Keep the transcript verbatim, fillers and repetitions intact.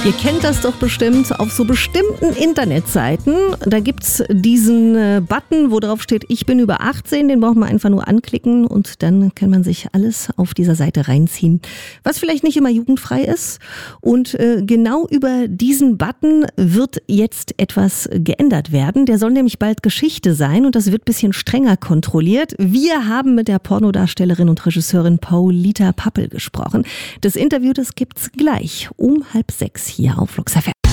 Ihr kennt das doch bestimmt auf so bestimmten Internetseiten. Da gibt's diesen äh, Button, wo drauf steht, ich bin über achtzehn. Den braucht man einfach nur anklicken und dann kann man sich alles auf dieser Seite reinziehen, was vielleicht nicht immer jugendfrei ist. Und äh, genau über diesen Button wird jetzt etwas geändert werden. Der soll nämlich bald Geschichte sein und das wird ein bisschen strenger kontrolliert. Wir haben mit der Pornodarstellerin und Regisseurin Paulita Pappel gesprochen. Das Interview, das gibt's gleich um halb sechs hier auf Flux F M.